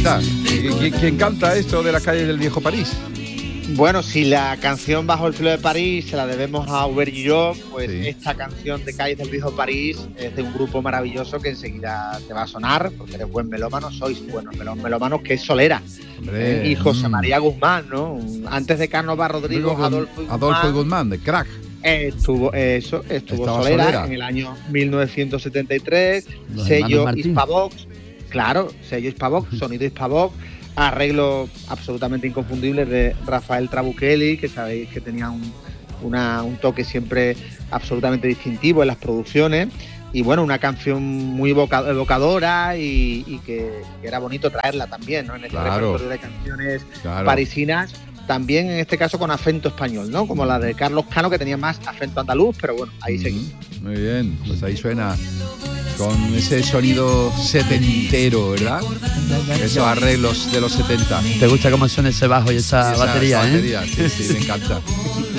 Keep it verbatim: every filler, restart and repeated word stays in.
Anita, ¿quién, quién canta esto de las calles del viejo París? Bueno, si la canción Bajo el cielo de París se la debemos a Hubert Guillot, pues Sí. esta canción de Calles del Viejo París es de un grupo maravilloso que enseguida te va a sonar, porque eres buen melómano, sois buenos melómanos, que es Solera. Hombre, Eh, y José mm. María Guzmán, ¿no? Antes de Cánova Rodrigo, Con Adolfo y Guzmán. Adolfo y Guzmán, de Crack. Estuvo, eso, estuvo Estaba Solera, Solera. en el año mil novecientos setenta y tres, Los sello hermanos Martín. Hispavox, claro, sello Hispavox, sonido Hispavox, arreglos absolutamente inconfundibles de Rafael Trabuchelli, que sabéis que tenía un, una, un toque siempre absolutamente distintivo en las producciones, y bueno, una canción muy evoca- evocadora y, y que, que era bonito traerla también, ¿no? En este Claro. repertorio de canciones Claro. parisinas, también en este caso con acento español, ¿no? Como la de Carlos Cano, que tenía más acento andaluz, pero bueno, ahí Mm, seguimos. Muy bien, pues ahí suena con ese sonido setentero, ¿verdad? Esos arreglos de los setenta. ¿Te gusta cómo suena ese bajo y esa, Esa batería, eh? batería, sí, sí, me encanta.